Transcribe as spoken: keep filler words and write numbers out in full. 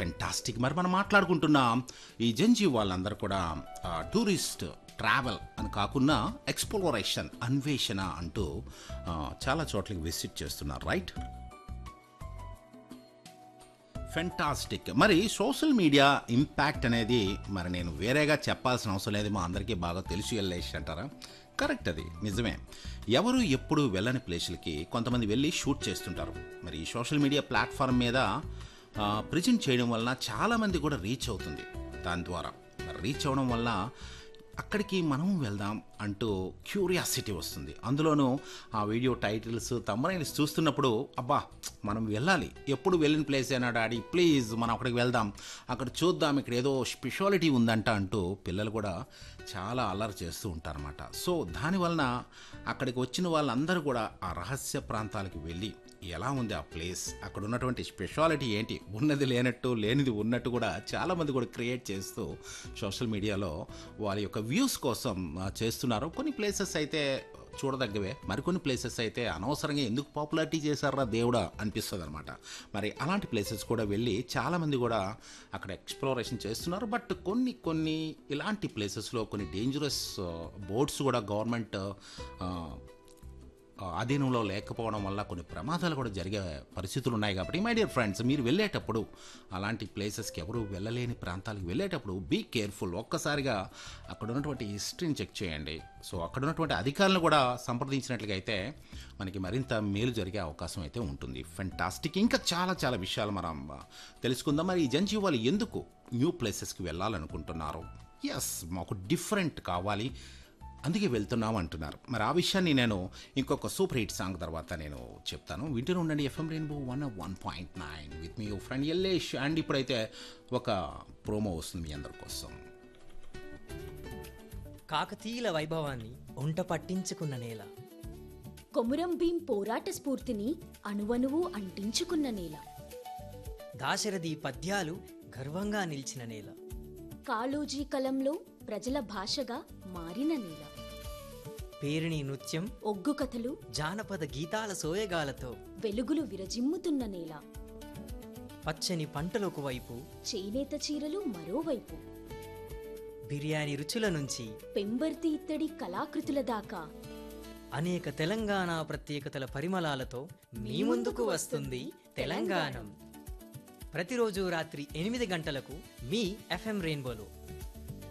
Fantastic. మరి మనం మాట్లాడుకుంటున్నాం ఈ జంజీ వాళ్ళందరూ కూడా టూరిస్ట్ ట్రావెల్ అని కాకుండా ఎక్స్ప్లోరేషన్ అన్వేషణ అంటూ ఆ, చాలా చోట్లకి విజిట్ చేస్తున్నారు, రైట్? ఫెంటాస్టిక్. మరి సోషల్ మీడియా ఇంపాక్ట్ అనేది మరి నేను వేరేగా చెప్పాల్సిన అవసరం లేదు, మా అందరికీ బాగా తెలిసి వెళ్ళేసి అంటారా? కరెక్ట్, అది నిజమే. ఎవరు ఎప్పుడు వెళ్ళని ప్లేసులకి కొంతమంది వెళ్ళి షూట్ చేస్తుంటారు. మరి ఈ సోషల్ మీడియా ప్లాట్ఫామ్ మీద ప్రజెంట్ చేయడం వలన చాలామంది కూడా రీచ్ అవుతుంది. దాని ద్వారా మరి రీచ్ అవ్వడం వల్ల అక్కడికి మనం వెళ్దాం అంటూ క్యూరియాసిటీ వస్తుంది. అందులోనూ ఆ వీడియో టైటిల్స్ తమ్మనైల్స్ చూస్తున్నప్పుడు అబ్బా మనం వెళ్ళాలి, ఎప్పుడు వెళ్ళిన ప్లేస్ అయినా డాడీ ప్లీజ్ మనం అక్కడికి వెళ్దాం, అక్కడ చూద్దాం, ఇక్కడ ఏదో స్పెషాలిటీ ఉందంట అంటూ పిల్లలు కూడా చాలా అల్లరి చేస్తూ ఉంటారన్నమాట. సో దానివలన అక్కడికి వచ్చిన వాళ్ళందరూ కూడా ఆ రహస్య ప్రాంతాలకు వెళ్ళి ఎలా ఉంది ఆ ప్లేస్, అక్కడ ఉన్నటువంటి స్పెషాలిటీ ఏంటి, ఉన్నది లేనట్టు లేనిది ఉన్నట్టు కూడా చాలామంది కూడా క్రియేట్ చేస్తూ సోషల్ మీడియాలో వాళ్ళ యొక్క వ్యూస్ కోసం ఆ, చేస్తున్నారు. కొన్ని ప్లేసెస్ అయితే చూడదగ్గవే, మరికొన్ని ప్లేసెస్ అయితే అనవసరంగా ఎందుకు పాపులారిటీ చేశారా దేవుడా అనిపిస్తుంది అనమాట. మరి అలాంటి ప్లేసెస్ కూడా వెళ్ళి చాలామంది కూడా అక్కడ ఎక్స్ప్లోరేషన్ చేస్తున్నారు. బట్ కొన్ని కొన్ని ఇలాంటి ప్లేసెస్లో కొన్ని డేంజరస్ బోర్డ్స్ కూడా గవర్నమెంట్ ఆధీనంలో లేకపోవడం వల్ల కొన్ని ప్రమాదాలు కూడా జరిగే పరిస్థితులు ఉన్నాయి. కాబట్టి మై డియర్ ఫ్రెండ్స్, మీరు వెళ్ళేటప్పుడు అలాంటి ప్లేసెస్కి ఎవరు వెళ్ళలేని ప్రాంతాలకు వెళ్ళేటప్పుడు బీ కేర్ఫుల్. ఒక్కసారిగా అక్కడ ఉన్నటువంటి హిస్టరీని చెక్ చేయండి. సో అక్కడ ఉన్నటువంటి అధికారులను కూడా సంప్రదించినట్లయితే మనకి మరింత మేలు జరిగే అవకాశం అయితే ఉంటుంది. ఫెంటాస్టిక్. ఇంకా చాలా చాలా విషయాలు మనం తెలుసుకుందాం. మరి ఈ జంజీ వాళ్ళు ఎందుకు న్యూ ప్లేసెస్కి వెళ్ళాలనుకుంటున్నారు? ఎస్, మాకు డిఫరెంట్ కావాలి అందుకే వెళ్తున్నాం అంటున్నారు. మరి ఆ విషయాన్ని నేను ఇంకొక సూపర్ హిట్ సాంగ్ తర్వాత నేను చెప్తాను. వింటూనే ఉండండి FM rainbow one one point nine with me friend Yellesh. And ఇప్పుడైతే ఒక ప్రోమో వస్తుంది మీ అందరి కోసం. కాకతీయుల వైభవాన్ని ఒంట పట్టించుకున్న నేల, కొమురం భీం పోరాట స్ఫూర్తిని అణువణువు అంటించుకున్న నేల, దాశరథి పద్యాలు గర్వంగా నిలిచిన నేల, కాళోజీ కలంలో ప్రజల భాషగా మారిన నేల, పేరిణి నృత్యం, ఒగ్గు కథలు, జానపద గీతాల సోయగాలతో వెలుగులు విరజిమ్ముతున్న నేల, పచ్చని పంటలకు వైపు, చేనేత చీరలు మరోవైపు, బిర్యానీ రుచుల నుంచి పెంబర్తి ఇత్తడి కళాకృతుల దాకా అనేక తెలంగాణ ప్రత్యేకతల పరిమళాలతో మీ ముందుకు వస్తుంది తెలంగాణం. ప్రతిరోజు రాత్రి ఎనిమిది గంటలకు మీ ఎఫ్ఎం రెయిన్బోలో.